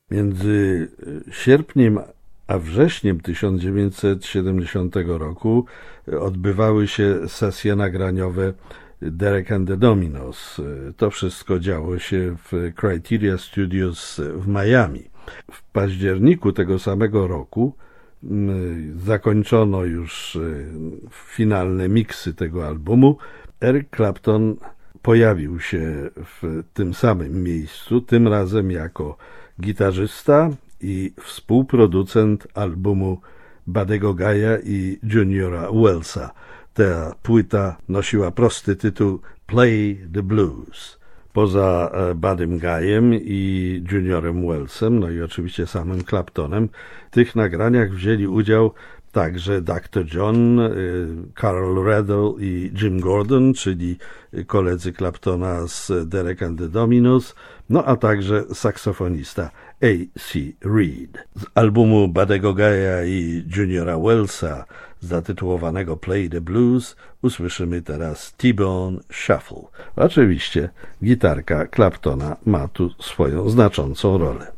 Między sierpniem a wrześniem 1970 roku odbywały się sesje nagraniowe Derek and the Dominos. To wszystko działo się w Criteria Studios w Miami. W październiku tego samego roku zakończono już finalne miksy tego albumu. Eric Clapton pojawił się w tym samym miejscu, tym razem jako gitarzysta i współproducent albumu Buddy'ego Guy'a i Juniora Wellsa. Ta płyta nosiła prosty tytuł Play the Blues. Poza Buddym Guy'em i Juniorem Wellsem, no i oczywiście samym Claptonem, w tych nagraniach wzięli udział także Dr. John, Carl Reddell i Jim Gordon, czyli koledzy Claptona z Derek and the Dominos, no a także saksofonista A.C. Reed. Z albumu Buddy'ego Guy'a i Juniora Wellsa zatytułowanego Play the Blues usłyszymy teraz T-Bone Shuffle. Oczywiście gitarka Claptona ma tu swoją znaczącą rolę.